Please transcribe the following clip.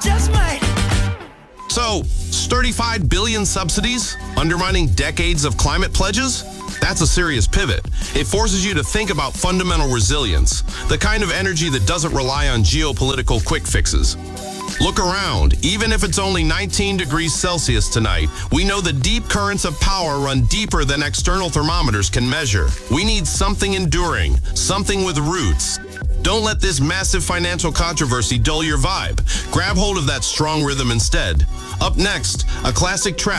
just might. So, $35 billion subsidies, undermining decades of climate pledges? That's a serious pivot. It forces you to think about fundamental resilience, the kind of energy that doesn't rely on geopolitical quick fixes. Look around. Even if it's only 19 degrees Celsius tonight, we know the deep currents of power run deeper than external thermometers can measure. We need something enduring, something with roots. Don't let this massive financial controversy dull your vibe. Grab hold of that strong rhythm instead. Up next, a classic track